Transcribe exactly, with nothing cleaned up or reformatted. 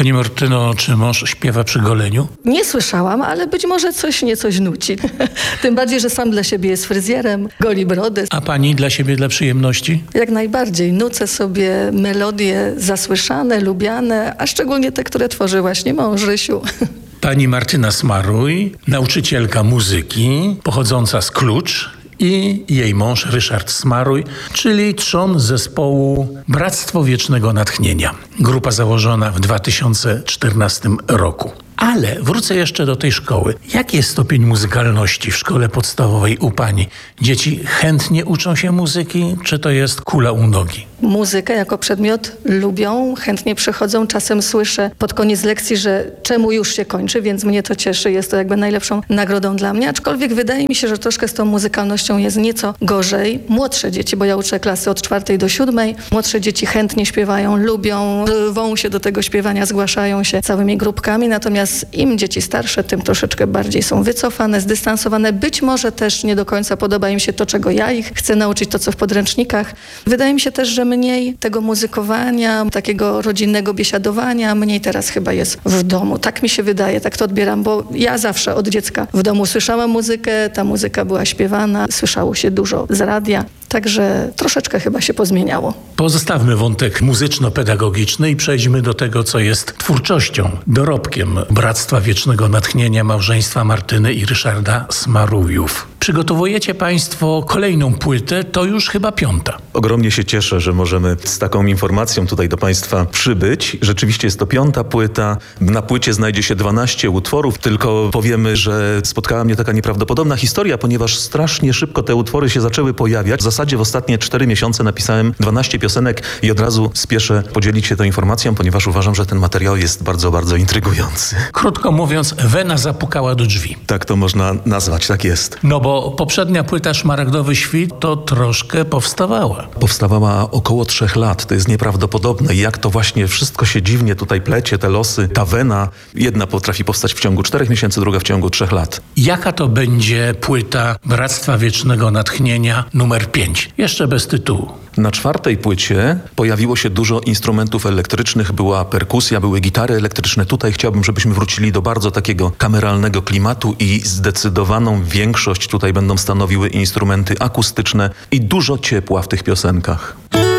Pani Martyno, czy mąż śpiewa przy goleniu? Nie słyszałam, ale być może coś nieco nuci. Tym bardziej, że sam dla siebie jest fryzjerem, goli brodę. A pani dla siebie, dla przyjemności? Jak najbardziej. Nucę sobie melodie zasłyszane, lubiane, a szczególnie te, które tworzy właśnie mąż Rysiu. Pani Martyna Smaruj, nauczycielka muzyki, pochodząca z Klucz, i jej mąż Ryszard Smaruj, czyli trzon zespołu Bractwo Wiecznego Natchnienia. Grupa założona w dwa tysiące czternastym roku. Ale wrócę jeszcze do tej szkoły. Jaki jest stopień muzykalności w szkole podstawowej u pani? Dzieci chętnie uczą się muzyki, czy to jest kula u nogi? Muzykę jako przedmiot lubią, chętnie przychodzą. Czasem słyszę pod koniec lekcji, że czemu już się kończy, więc mnie to cieszy. Jest to jakby najlepszą nagrodą dla mnie. Aczkolwiek wydaje mi się, że troszkę z tą muzykalnością jest nieco gorzej. Młodsze dzieci, bo ja uczę klasy od czwartej do siódmej. Młodsze dzieci chętnie śpiewają, lubią, rwą się do tego śpiewania, zgłaszają się całymi grupkami. Natomiast im dzieci starsze, tym troszeczkę bardziej są wycofane, zdystansowane. Być może też nie do końca podoba im się to, czego ja ich chcę nauczyć, to co w podręcznikach. Wydaje mi się też, że mniej tego muzykowania, takiego rodzinnego biesiadowania, mniej teraz chyba jest w domu. Tak mi się wydaje, tak to odbieram, bo ja zawsze od dziecka w domu słyszałam muzykę, ta muzyka była śpiewana, słyszało się dużo z radia. Także troszeczkę chyba się pozmieniało. Pozostawmy wątek muzyczno-pedagogiczny i przejdźmy do tego, co jest twórczością, dorobkiem Bractwa Wiecznego Natchnienia małżeństwa Martyny i Ryszarda Smarujów. Przygotowujecie państwo kolejną płytę, to już chyba piąta. Ogromnie się cieszę, że możemy z taką informacją tutaj do państwa przybyć. Rzeczywiście jest to piąta płyta. Na płycie znajdzie się dwanaście utworów, tylko powiemy, że spotkała mnie taka nieprawdopodobna historia, ponieważ strasznie szybko te utwory się zaczęły pojawiać. W zasadzie w ostatnie cztery miesiące napisałem dwanaście piosenek i od razu spieszę podzielić się tą informacją, ponieważ uważam, że ten materiał jest bardzo, bardzo intrygujący. Krótko mówiąc, wena zapukała do drzwi. Tak to można nazwać, tak jest. No bo poprzednia płyta Szmaragdowy Świt to troszkę powstawała. Powstawała około trzech lat. To jest nieprawdopodobne. Jak to właśnie wszystko się dziwnie tutaj plecie, te losy, ta wena. Jedna potrafi powstać w ciągu czterech miesięcy, druga w ciągu trzech lat. Jaka to będzie płyta Bractwa Wiecznego Natchnienia numer pięć? Jeszcze bez tytułu. Na czwartej płycie pojawiło się dużo instrumentów elektrycznych, była perkusja, były gitary elektryczne. Tutaj chciałbym, żebyśmy wrócili do bardzo takiego kameralnego klimatu i zdecydowaną większość tutaj będą stanowiły instrumenty akustyczne i dużo ciepła w tych piosenkach.